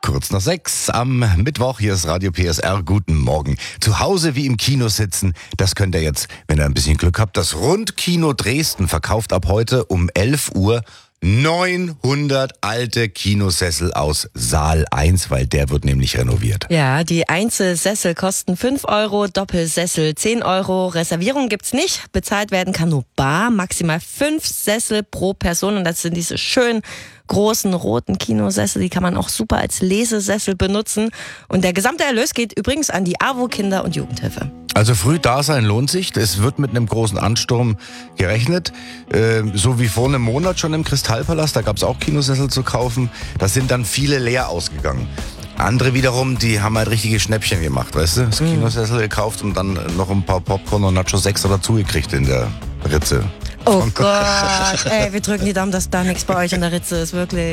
kurz nach 6 am Mittwoch. Hier ist Radio PSR. Guten Morgen. Zu Hause wie im Kino sitzen, das könnt ihr jetzt, wenn ihr ein bisschen Glück habt. Das Rundkino Dresden verkauft ab heute um 11 Uhr 900 alte Kinosessel aus Saal 1, weil der wird nämlich renoviert. Ja, die Einzelsessel kosten 5 Euro, Doppelsessel 10 Euro. Reservierung gibt's nicht. Bezahlt werden kann nur bar. Maximal 5 Sessel pro Person. Und das sind diese schönen großen roten Kinosessel. Die kann man auch super als Lesesessel benutzen. Und der gesamte Erlös geht übrigens an die AWO Kinder- und Jugendhilfe. Also früh da sein lohnt sich. Es wird mit einem großen Ansturm gerechnet. So wie vor einem Monat schon im Kristallpalast. Da gab es auch Kinosessel zu kaufen. Da sind dann viele leer ausgegangen. Andere wiederum, die haben halt richtige Schnäppchen gemacht, weißt du? Das Kinosessel gekauft und dann noch ein paar Popcorn und Nacho 6 dazu gekriegt in der Ritze. Oh Gott, ey, wir drücken die Daumen, dass da nichts bei euch in der Ritze ist, wirklich.